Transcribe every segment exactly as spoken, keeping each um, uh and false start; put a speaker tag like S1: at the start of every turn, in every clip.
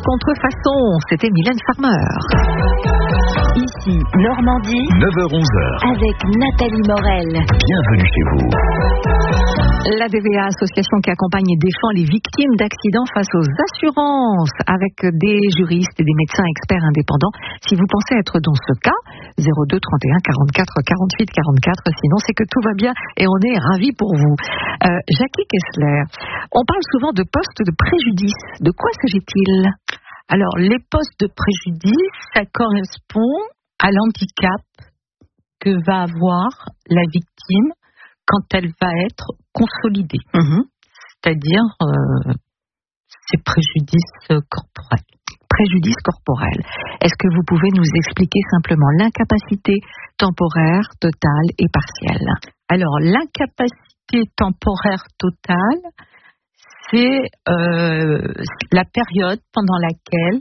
S1: contrefaçon, c'était Mylène Farmer.
S2: Ici, Normandie,
S3: neuf heures onze heures.
S2: Avec Nathalie Morel.
S3: Bienvenue chez vous.
S1: La D V A, association qui accompagne et défend les victimes d'accidents face aux assurances, avec des juristes et des médecins experts indépendants. Si vous pensez être dans ce cas, zéro deux trente et un quarante-quatre quarante-huit quarante-quatre, sinon c'est que tout va bien et on est ravis pour vous. Euh, Jackie Kessler, on parle souvent de postes de préjudice. De quoi s'agit-il ?
S4: Alors, les postes de préjudice, ça correspond à l'handicap que va avoir la victime quand elle va être consolidée.
S1: Mmh.
S4: C'est-à-dire euh, ses préjudices corporels.
S1: Préjudice corporel. Est-ce que vous pouvez nous expliquer simplement l'incapacité temporaire, totale et partielle ?
S4: Alors, l'incapacité temporaire totale, c'est euh, la période pendant laquelle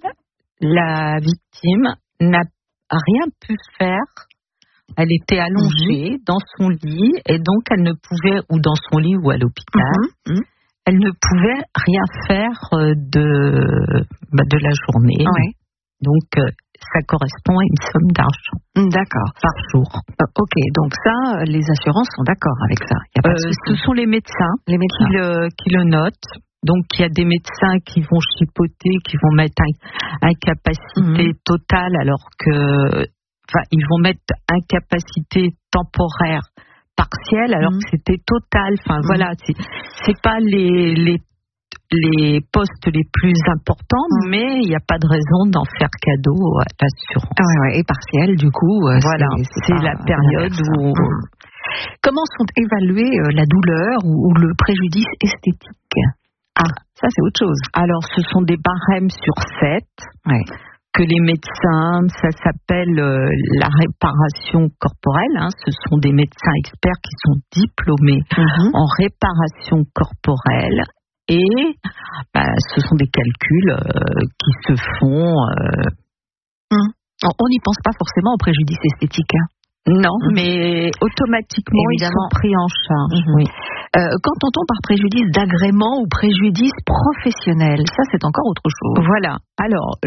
S4: la victime n'a rien pu faire. Elle était allongée mmh. dans son lit et donc elle ne pouvait, ou dans son lit ou à l'hôpital, mmh. elle ne pouvait rien faire de, bah, de la journée.
S1: Ouais.
S4: Donc euh, ça correspond à une somme d'argent.
S1: D'accord.
S4: Par jour.
S1: Euh, ok, donc ça, les assurances sont d'accord avec ça. Y a pas de
S4: euh,
S1: souci.
S4: ce sont les médecins,
S1: les médecins.
S4: Qui, le, qui le notent. Donc il y a des médecins qui vont chipoter, qui vont mettre un, incapacité mmh. totale, alors que, enfin, ils vont mettre incapacité temporaire partielle, alors mmh. que c'était total. Enfin mmh. voilà, c'est, c'est pas les, les les postes les plus importants, mmh. mais il n'y a pas de raison d'en faire cadeau à l'assurance.
S1: Ah ouais, ouais. Et partielle, du coup, euh,
S4: voilà, c'est, c'est, c'est la période où.
S1: Mmh. Comment sont évaluées euh, la douleur ou, ou le préjudice esthétique ? Ah, ça c'est autre chose.
S4: Alors, ce sont des barèmes sur sept
S1: ouais.
S4: que les médecins, ça s'appelle euh, la réparation corporelle. Hein. Ce sont des médecins experts qui sont diplômés mmh. en réparation corporelle. Et bah, ce sont des calculs euh, qui se font. Euh...
S1: Mmh. On n'y pense pas forcément au préjudice esthétique. Hein.
S4: Non, mmh. mais automatiquement,
S1: évidemment,
S4: ils sont pris en charge.
S1: Mmh. Oui. Euh, qu'entend-on par préjudice d'agrément ou préjudice professionnel ? Ça, c'est encore autre chose.
S4: Voilà. Alors,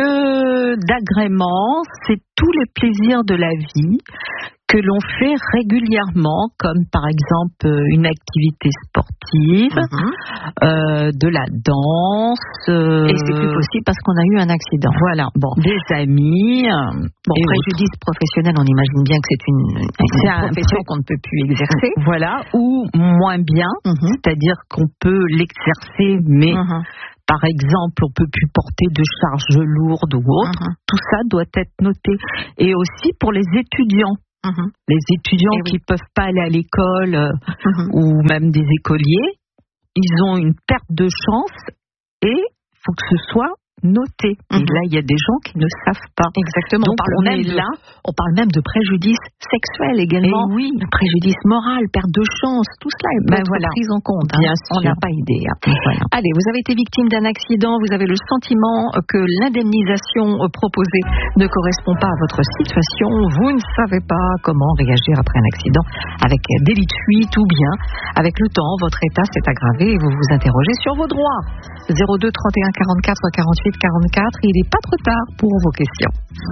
S4: le d'agrément, c'est tous les plaisirs de la vie que l'on fait régulièrement, comme par exemple une activité sportive, mmh. euh, de la danse. Euh,
S1: et c'est plus possible parce qu'on a eu un accident.
S4: Voilà. Bon, des amis.
S1: Bon, préjudice autres. Professionnel, on imagine bien que c'est une, une
S4: c'est
S1: profession
S4: un...
S1: qu'on ne peut plus exercer.
S4: Voilà. Ou moins bien, mmh. c'est-à-dire qu'on peut l'exercer, mais mmh. par exemple, on ne peut plus porter de charges lourdes ou autres. Mmh. Tout ça doit être noté. Et aussi pour les étudiants. Mmh. Les étudiants
S1: oui.
S4: qui ne peuvent pas aller à l'école euh, mmh. ou même des écoliers, ils ont une perte de chance et il faut que ce soit noté. Mmh. Et là, il y a des gens qui ne savent pas.
S1: Exactement.
S4: Donc,
S1: on, parle
S4: on
S1: même
S4: est
S1: de,
S4: là.
S1: On parle même de préjudice sexuel également.
S4: Et oui.
S1: Préjudice moral, perte de chance, tout cela est ben voilà. pris en compte. Hein.
S4: Bien
S1: on
S4: sûr.
S1: n'a pas idée. Hein. Voilà. Allez, vous avez été victime d'un accident, vous avez le sentiment que l'indemnisation proposée ne correspond pas à votre situation, vous ne savez pas comment réagir après un accident avec délit de fuite ou bien, avec le temps, votre état s'est aggravé et vous vous interrogez sur vos droits. zéro deux trente et un quarante-quatre quarante-huit quarante-quatre, il n'est pas trop tard pour vos questions.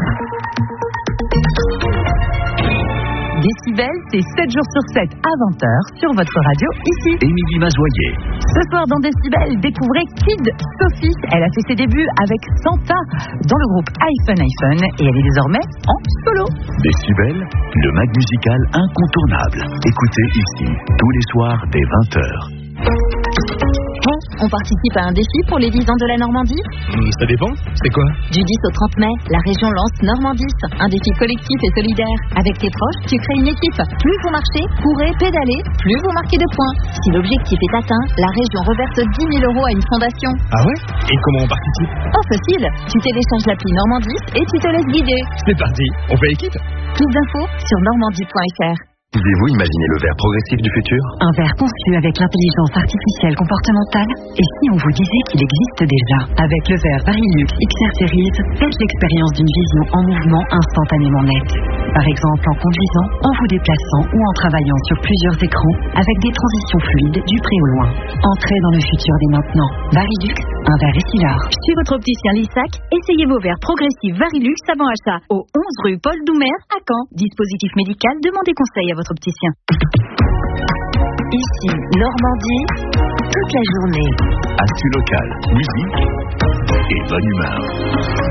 S2: Décibel, c'est sept jours sur sept à vingt heures sur votre radio ici.
S3: Émilie Mazoyer.
S2: Ce soir dans Décibel, découvrez Kid Sophie. Elle a fait ses débuts avec Santa dans le groupe iPhone iPhone et elle est désormais en solo.
S3: Décibel, le mag musical incontournable. Écoutez ici, tous les soirs dès vingt heures.
S2: On participe à un défi pour les dix ans de la Normandie ?
S5: mmh, Ça dépend, c'est quoi ?
S2: Du dix au trente mai, la région lance Normandis, un défi collectif et solidaire. Avec tes proches, tu crées une équipe. Plus vous marchez, courez, pédalez, plus vous marquez de points. Si l'objectif est atteint, la région reverse dix mille euros à une fondation.
S5: Ah ouais ? Et comment on participe ?
S2: Oh facile, tu télécharges l'appli Normandis et tu te laisses guider.
S5: C'est parti, on fait équipe ?
S2: Plus d'infos sur normandie point f r.
S3: Pouvez-vous imaginer le verre progressif du futur?
S6: Un verre conçu avec l'intelligence artificielle comportementale? Et si on vous disait qu'il existe déjà? Avec le verre Varilux X R Series, faites l'expérience d'une vision en mouvement instantanément nette. Par exemple en conduisant, en vous déplaçant ou en travaillant sur plusieurs écrans avec des transitions fluides du près au loin. Entrez dans le futur dès maintenant. Varilux, un verre Essilor.
S2: Chez votre opticien Lissac, essayez vos verres progressifs Varilux avant achat au onze rue Paul Doumer à Caen. Dispositif médical, demandez conseil à votre opticien.
S6: Ici, Normandie, toute la journée.
S3: Actu local, musique et bonne humeur.